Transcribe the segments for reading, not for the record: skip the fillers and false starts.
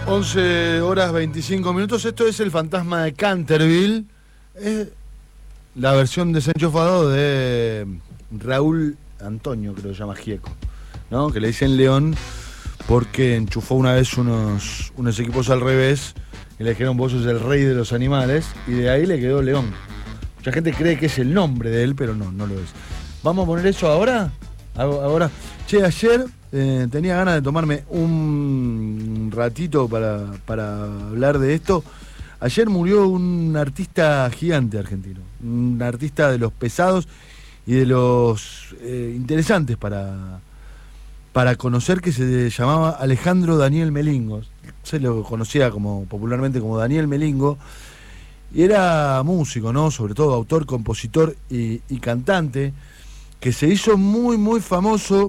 11:25. Esto es El Fantasma de Canterville. Es la versión desenchufado de Raúl Antonio, creo que se llama Gieco, ¿no? Que le dicen León porque enchufó una vez unos equipos al revés y le dijeron: vos sos el rey de los animales, y de ahí le quedó León. Mucha gente cree que es el nombre de él, pero no lo es. ¿Vamos a poner eso ahora? Che, ayer tenía ganas de tomarme un ratito para hablar de esto. Ayer murió un artista gigante argentino, un artista de los pesados y de los interesantes para conocer, que se llamaba Alejandro Daniel Melingo. Se lo conocía popularmente como Daniel Melingo, y era músico, ¿no? Sobre todo autor, compositor y cantante, que se hizo muy, muy famoso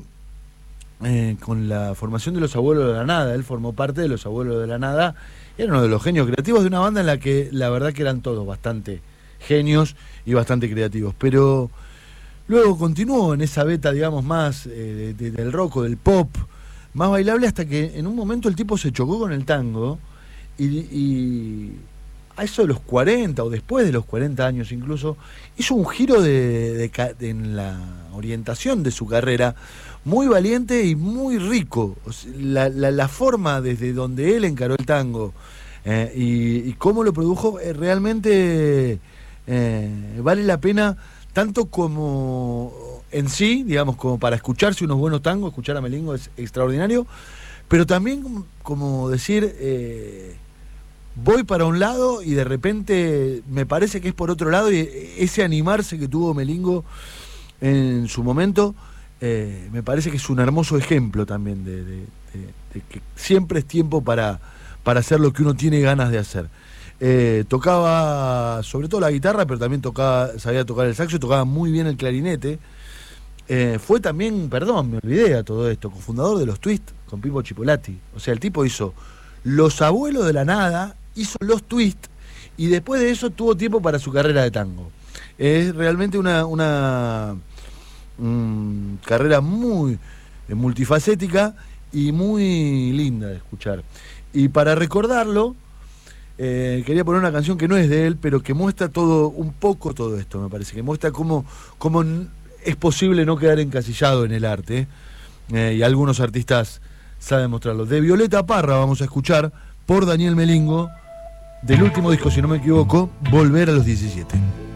con la formación de Los Abuelos de la Nada. Él formó parte de Los Abuelos de la Nada. Era uno de los genios creativos de una banda en la que la verdad que eran todos bastante genios y bastante creativos. Pero luego continuó en esa beta, digamos, más del rock o del pop, más bailable, hasta que en un momento el tipo se chocó con el tango y a eso de los 40 o después de los 40 años incluso, hizo un giro en la orientación de su carrera muy valiente y muy rico. O sea, la forma desde donde él encaró el tango y cómo lo produjo realmente vale la pena, tanto como en sí, digamos, como para escucharse unos buenos tangos. Escuchar a Melingo es extraordinario, pero también como decir... voy para un lado y de repente me parece que es por otro lado, y ese animarse que tuvo Melingo en su momento me parece que es un hermoso ejemplo también de que siempre es tiempo para hacer lo que uno tiene ganas de hacer. Tocaba sobre todo la guitarra, pero también sabía tocar el saxo, tocaba muy bien el clarinete. Fue también, me olvidé a todo esto, cofundador de los Twist con Pipo Chipolati. O sea, el tipo hizo Los Abuelos de la Nada, hizo los Twist, y después de eso tuvo tiempo para su carrera de tango. Es realmente una carrera muy multifacética y muy linda de escuchar. Y para recordarlo, quería poner una canción que no es de él, pero que muestra un poco todo esto, me parece, que muestra cómo es posible no quedar encasillado en el arte, y algunos artistas saben mostrarlo. De Violeta Parra vamos a escuchar, por Daniel Melingo, del último disco, si no me equivoco, Volver a los 17.